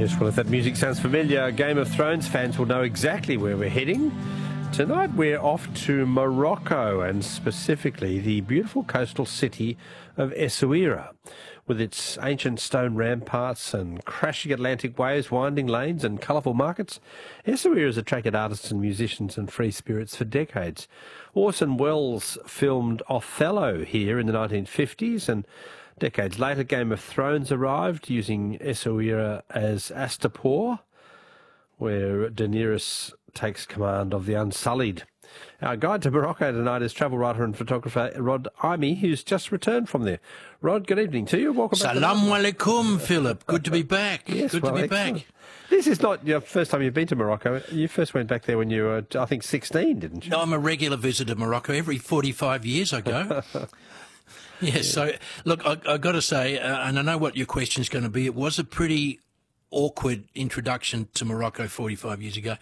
Yes, well, if that music sounds familiar, Game of Thrones fans will know exactly where we're heading. Tonight we're off to Morocco, and specifically the beautiful coastal city of Essaouira. With its ancient stone ramparts and crashing Atlantic waves, winding lanes and colourful markets, Essaouira has attracted artists and musicians and free spirits for decades. Orson Welles filmed Othello here in the 1950s, and decades later Game of Thrones arrived, using Essaouira as Astapor, where Daenerys takes command of the Unsullied. Our guide to Morocco tonight is travel writer and photographer Rod Imy, who's just returned from there. Rod, good evening to you. Welcome back. Salam alaikum, Philip. Good to be back. Yes, good well, to be excellent. back. This is not your first time you've been to Morocco. You first went back there when you were, I think, 16, didn't you? No, I'm a regular visitor to Morocco. Every 45 years I go. Yes, so, look, I got to say, and I know what your question's going to be, it was a pretty awkward introduction to Morocco 45 years ago.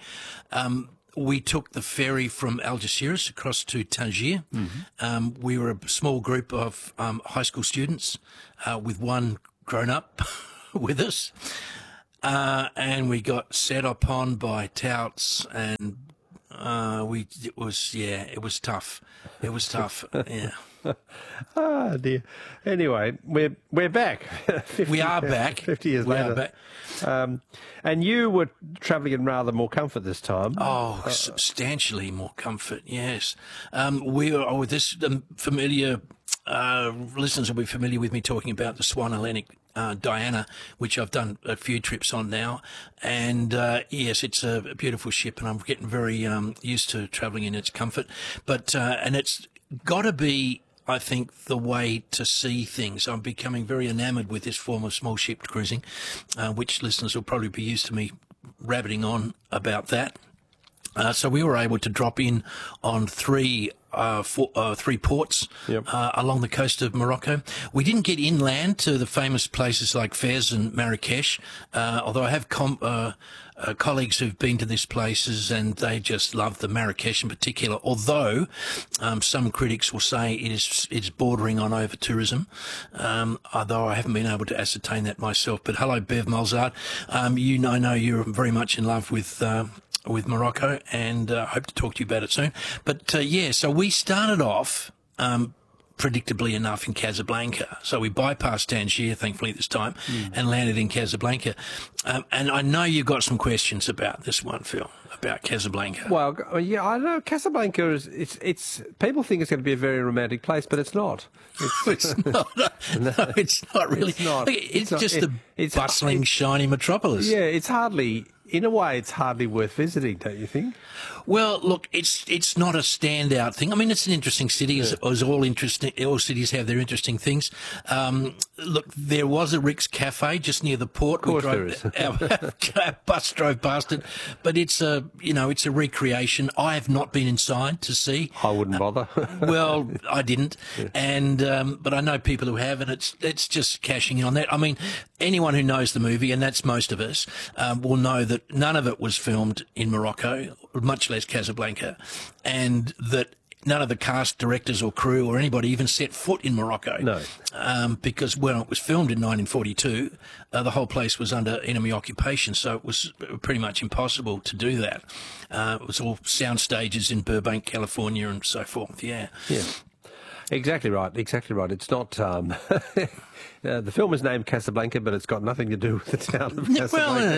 We took the ferry from Algeciras across to Tangier. Mm-hmm. We were a small group of high school students with one grown-up with us. And we got set upon by touts, and it was tough. It was tough, yeah. Ah, dear. Anyway, we're back. We are back. 50 years we later. Are back. And you were travelling in rather more comfort this time. Oh, substantially more comfort, yes. We are with this familiar, listeners will be familiar with me talking about the Swan Atlantic Diana, which I've done a few trips on now. And yes, it's a beautiful ship, and I'm getting very used to travelling in its comfort. But and it's got to be, I think, the way to see things. I'm becoming very enamoured with this form of small ship cruising, which listeners will probably be used to me rabbiting on about that. So we were able to drop in on three ports along the coast of Morocco. We didn't get inland to the famous places like Fez and Marrakesh, although I have colleagues who've been to these places and they just love the Marrakesh in particular, although some critics will say it's bordering on over-tourism, although I haven't been able to ascertain that myself. But hello, Bev Malzard. I know you're very much in love with Morocco, and I hope to talk to you about it soon. But so we started off, predictably enough, in Casablanca. So we bypassed Tangier, thankfully this time, and landed in Casablanca. And I know you've got some questions about this one, Phil, about Casablanca. Well, yeah, I know Casablanca is, it's people think it's going to be a very romantic place, but it's not. It's not. No, it's not really. It's not. It's just a bustling, shiny metropolis. Yeah, it's hardly. In a way, it's hardly worth visiting, don't you think? Well, look, it's not a standout thing. I mean, it's an interesting city, as all cities have their interesting things. Look, there was a Rick's Cafe just near the port. Of course there is. Our bus drove past it, but it's a recreation. I have not been inside to see. I wouldn't bother. Well, I didn't, and but I know people who have, and it's just cashing in on that. I mean, anyone who knows the movie, and that's most of us, will know that none of it was filmed in Morocco, much less Casablanca, and that none of the cast, directors or crew or anybody even set foot in Morocco. No. Because when it was filmed in 1942, the whole place was under enemy occupation, so it was pretty much impossible to do that. It was all sound stages in Burbank, California and so forth, yeah. Yeah. Exactly right. It's not. The film is named Casablanca, but it's got nothing to do with the town of Casablanca.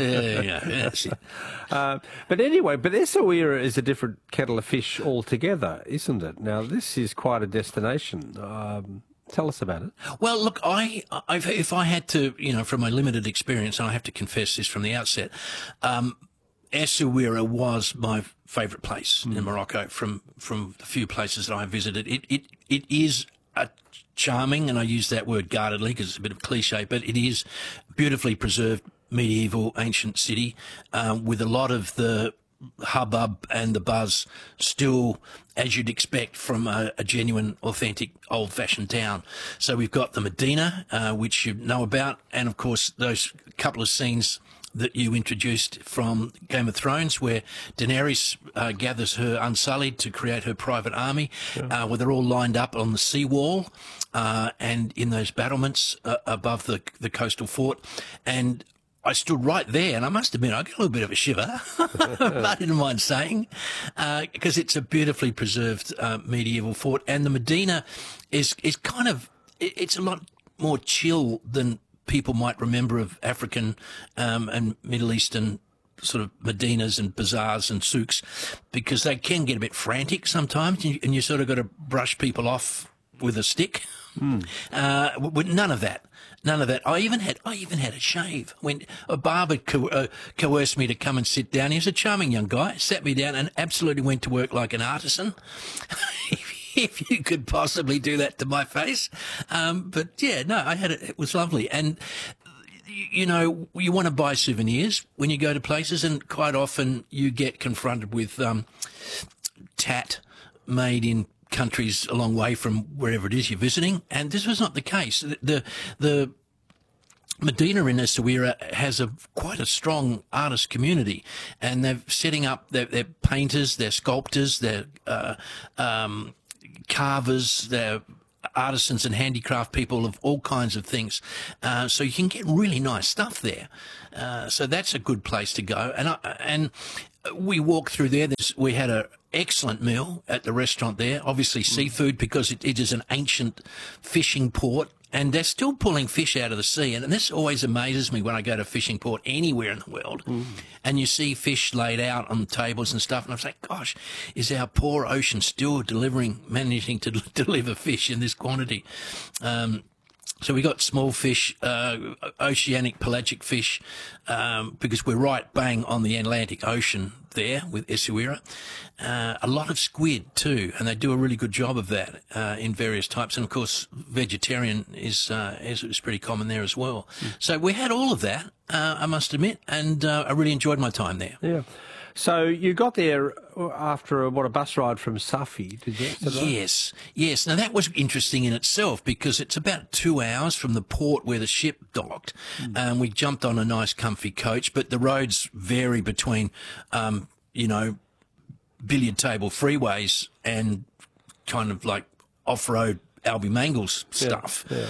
Well, but anyway, Essaouira is a different kettle of fish altogether, isn't it? Now, this is quite a destination. Tell us about it. Well, look, if I had to, from my limited experience, and I have to confess this from the outset, Essaouira was my favourite place in Morocco from the few places that I visited. It is a charming, and I use that word guardedly because it's a bit of a cliche, but it is beautifully preserved medieval ancient city with a lot of the hubbub and the buzz still as you'd expect from a genuine, authentic, old-fashioned town. So we've got the Medina, which you know about, and of course those couple of scenes that you introduced from Game of Thrones, where Daenerys gathers her Unsullied to create her private army, where they're all lined up on the seawall and in those battlements above the coastal fort. And I stood right there, and I must admit, I got a little bit of a shiver. I didn't mind saying, because it's a beautifully preserved medieval fort, and the Medina is kind of, it's a lot more chill than people might remember of African and Middle Eastern sort of Medinas and bazaars and souks, because they can get a bit frantic sometimes, and you sort of got to brush people off with a stick. With none of that. None of that. I even had a shave when a barber coerced me to come and sit down. He was a charming young guy, sat me down and absolutely went to work like an artisan. If you could possibly do that to my face. But yeah, no, I had it. It was lovely. And, you know, you want to buy souvenirs when you go to places, and quite often you get confronted with tat made in countries a long way from wherever it is you're visiting, and this was not the case. The Medina in Essaouira has quite a strong artist community, and they're setting up their painters, their sculptors, their carvers, their artisans and handicraft people of all kinds of things. So you can get really nice stuff there. So that's a good place to go. And we walked through there. We had an excellent meal at the restaurant there. Obviously seafood, because it is an ancient fishing port. And they're still pulling fish out of the sea. And this always amazes me when I go to a fishing port anywhere in the world. And you see fish laid out on tables and stuff. And I was like, gosh, is our poor ocean still managing to deliver fish in this quantity? So we got small fish, oceanic pelagic fish, because we're right bang on the Atlantic Ocean there with Essaouira. A lot of squid too, and they do a really good job of that in various types. And of course, vegetarian is pretty common there as well. So we had all of that, I must admit, and I really enjoyed my time there. Yeah. So you got there after a bus ride from Safi, did you? Yes. Now that was interesting in itself, because it's about 2 hours from the port where the ship docked, and we jumped on a nice comfy coach, but the roads vary between, billiard table freeways and kind of like off-road Albie Mangles stuff. Yeah.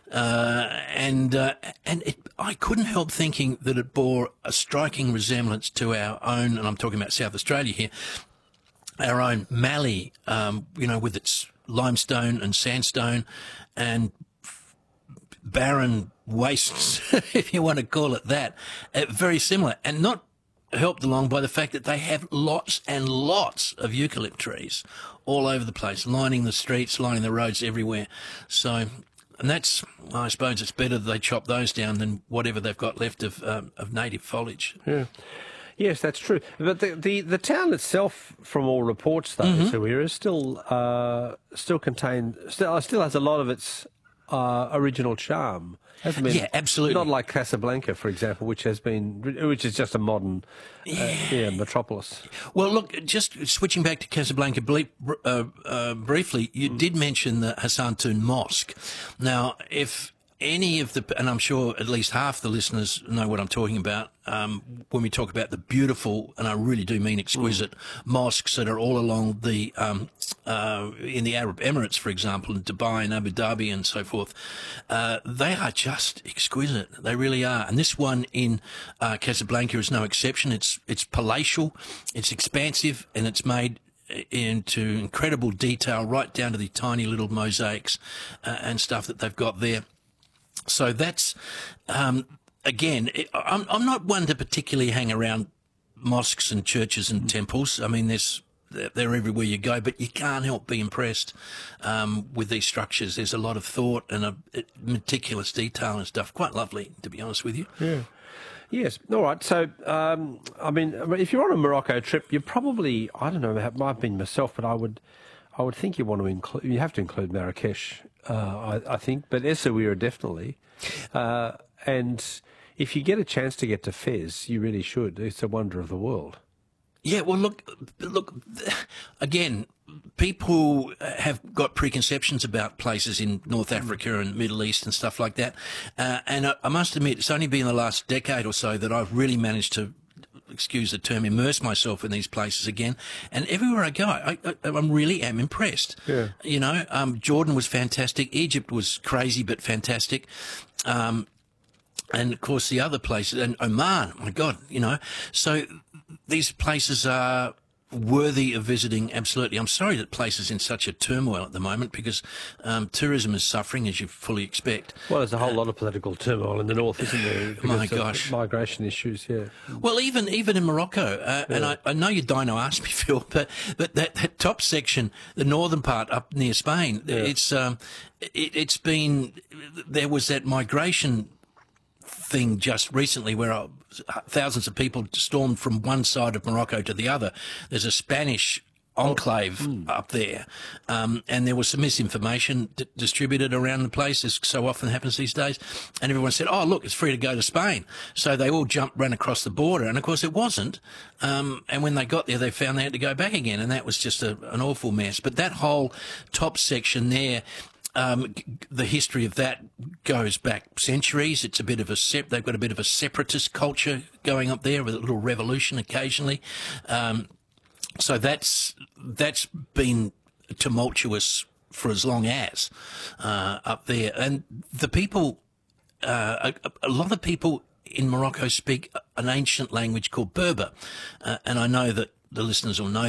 I couldn't help thinking that it bore a striking resemblance to our own, and I'm talking about South Australia here, our own Mallee, with its limestone and sandstone and barren wastes, if you want to call it that. Very similar, and not helped along by the fact that they have lots and lots of eucalypt trees all over the place, lining the streets, lining the roads everywhere. So, and that's, I suppose it's better that they chop those down than whatever they've got left of native foliage. Yeah. Yes, that's true. But the town itself, from all reports, though, Essaouira, still has a lot of its original charm. Hasn't been, yeah, absolutely. Not like Casablanca, for example, which is just a modern metropolis. Well, look, just switching back to Casablanca briefly, you did mention the Hassan Toun Mosque. Now, if any of and I'm sure at least half the listeners know what I'm talking about when we talk about the beautiful, and I really do mean exquisite, mosques that are all along the in the Arab Emirates, for example, in Dubai and Abu Dhabi and so forth. They are just exquisite. They really are. And this one in Casablanca is no exception. It's palatial, it's expansive, and it's made into incredible detail, right down to the tiny little mosaics and stuff that they've got there. So that's, again, I'm not one to particularly hang around mosques and churches and temples. I mean, they're everywhere you go, but you can't help be impressed with these structures. There's a lot of thought and a meticulous detail and stuff. Quite lovely, to be honest with you. Yeah. Yes. All right. So, I mean, if you're on a Morocco trip, you probably, I don't know, it might have been myself, but I would think you have to include Marrakesh, I think, but Essaouira definitely. And if you get a chance to get to Fez, you really should. It's a wonder of the world. Yeah, well, look, again, people have got preconceptions about places in North Africa and Middle East and stuff like that. And I must admit, it's only been the last decade or so that I've really managed to, excuse the term, immerse myself in these places again. And everywhere I go, I really am impressed. Yeah. You know, Jordan was fantastic. Egypt was crazy but fantastic. And, of course, the other places, and Oman, my God, So these places are worthy of visiting, absolutely. I'm sorry that place is in such a turmoil at the moment because tourism is suffering, as you fully expect. Well, there's a whole lot of political turmoil in the north, isn't there? My gosh. Migration issues, yeah. Well, even in Morocco, and I know you don't ask me, Phil, but that top section, the northern part up near Spain, it's been, there was that migration thing just recently where thousands of people stormed from one side of Morocco to the other. There's a Spanish enclave up there, and there was some misinformation distributed around the place, as so often happens these days, and everyone said, oh, look, it's free to go to Spain. So they all ran across the border, and of course it wasn't, and when they got there, they found they had to go back again, and that was just an awful mess. But that whole top section there, the history of that goes back centuries. It's a bit of they've got a bit of a separatist culture going up there with a little revolution occasionally. So that's been tumultuous for as long as up there. And the people, a lot of people in Morocco speak an ancient language called Berber, and I know that the listeners will know